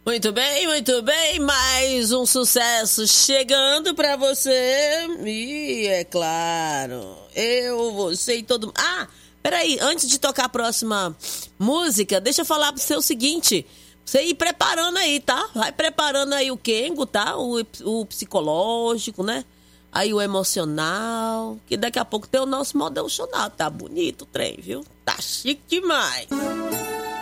Muito bem, mais um sucesso chegando pra você. E é claro, eu, você e todo mundo. Ah, peraí, antes de tocar a próxima música, deixa eu falar pro você o seguinte. Você ir preparando aí, tá? Vai preparando aí o Kengo, tá? O psicológico, né? Aí o emocional, que daqui a pouco tem o nosso modão emocional. Tá bonito o trem, viu? Tá chique demais.